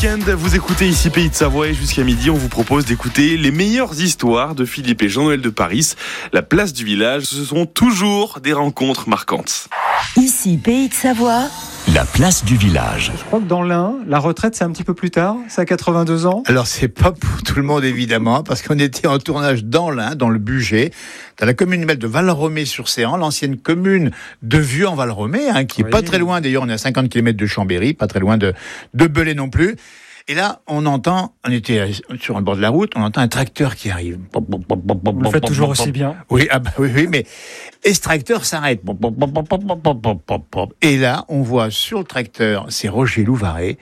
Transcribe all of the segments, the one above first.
week-end, vous écoutez ici Pays de Savoie et jusqu'à midi, on vous propose d'écouter les meilleures histoires de Philippe et Jean-Noël de Paris. La place du village, ce sont toujours des rencontres marquantes. Ici Pays de Savoie. La place du village. Je crois que dans l'Ain, la retraite, c'est un petit peu plus tard, c'est à 82 ans. Alors, c'est pas pour tout le monde, évidemment, parce qu'on était en tournage dans l'Ain, dans le Bugey, dans la commune nouvelle de Valromey-sur-Séan, l'ancienne commune de Vieux-en-Valromey, qui est pas très loin, d'ailleurs, on est à 50 km de Chambéry, pas très loin de Belay non plus. Et là, on était sur le bord de la route, on entend un tracteur qui arrive. Vous le faites toujours aussi bien. Oui, oui, mais et ce tracteur s'arrête. Et là, on voit sur le tracteur, c'est Roger Louvaret,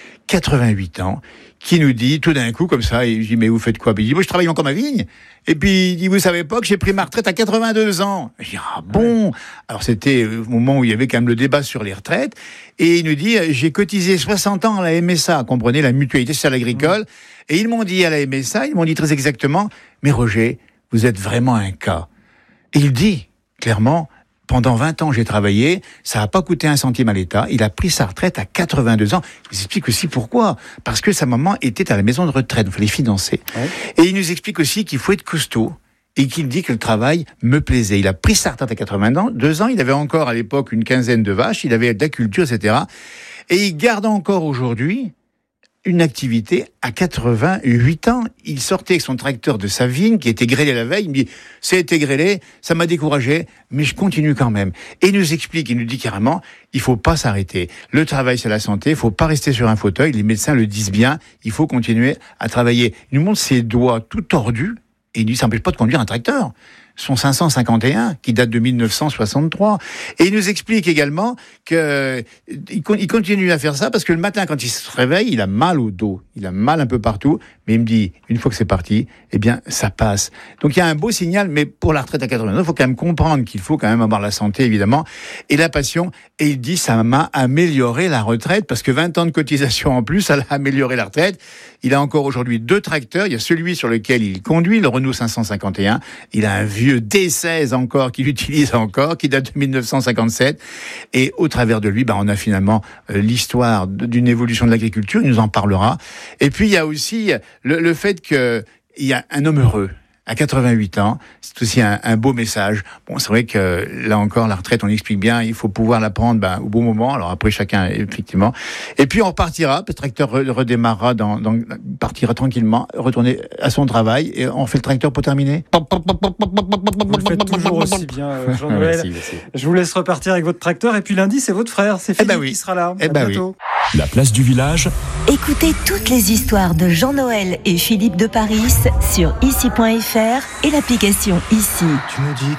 88 ans, qui nous dit tout d'un coup comme ça, et je dis mais vous faites quoi? Il dit moi je travaille encore ma vigne. Et puis il dit vous savez pas que j'ai pris ma retraite à 82 ans. Je dis ah bon. Alors c'était au moment où il y avait quand même le débat sur les retraites, et il nous dit j'ai cotisé 60 ans à la MSA, comprenez, la mutualité sociale agricole, et ils m'ont dit à la MSA, ils m'ont dit très exactement mais Roger, vous êtes vraiment un cas. Et il dit clairement pendant 20 ans, j'ai travaillé, ça n'a pas coûté un centime à l'État. Il a pris sa retraite à 82 ans. Je vous explique aussi pourquoi. Parce que sa maman était à la maison de retraite, il fallait financer. Ouais. Et il nous explique aussi qu'il faut être costaud et qu'il dit que le travail me plaisait. Il a pris sa retraite à 82 ans, il avait encore à l'époque une quinzaine de vaches, il avait de la culture, etc. Et il garde encore aujourd'hui une activité à 88 ans. Il sortait avec son tracteur de sa vigne, qui était grêlé la veille. Il me dit, ça a été grêlé, ça m'a découragé, mais je continue quand même. Et il nous explique, il nous dit carrément, il faut pas s'arrêter. Le travail, c'est la santé, il faut pas rester sur un fauteuil. Les médecins le disent bien, il faut continuer à travailler. Il nous montre ses doigts tout tordus, et il dit, ça n'empêche pas de conduire un tracteur. Son 551, qui date de 1963. Et il nous explique également qu'il continue à faire ça parce que le matin, quand il se réveille, il a mal au dos. Il a mal un peu partout. Mais il me dit, une fois que c'est parti, eh bien, ça passe. Donc, il y a un beau signal, mais pour la retraite à 89, il faut quand même comprendre qu'il faut quand même avoir la santé, évidemment, et la passion. Et il dit, ça m'a amélioré la retraite parce que 20 ans de cotisation en plus, ça l'a amélioré la retraite. Il a encore aujourd'hui 2 tracteurs. Il y a celui sur lequel il conduit, le Renault 551. Il a un vieux D16 encore, qu'il utilise encore, qui date de 1957. Et au travers de lui, on a finalement l'histoire d'une évolution de l'agriculture. Il nous en parlera. Et puis, il y a aussi le fait qu'il y a un homme heureux. À 88 ans, c'est aussi un beau message. Bon, c'est vrai que là encore, la retraite, on l'explique bien, il faut pouvoir la prendre au bon moment. Alors après, chacun, effectivement. Et puis, on repartira, le tracteur redémarrera, partira tranquillement, retourner à son travail, et on fait le tracteur pour terminer. Vous le faites toujours aussi bien, Jean-Noël. Merci. Je vous laisse repartir avec votre tracteur, et puis lundi, c'est votre frère, c'est Philippe qui sera là. À bientôt. Oui. La place du village. Écoutez toutes les histoires de Jean-Noël et Philippe de Paris sur ici.fr et l'application Ici. Tu me dis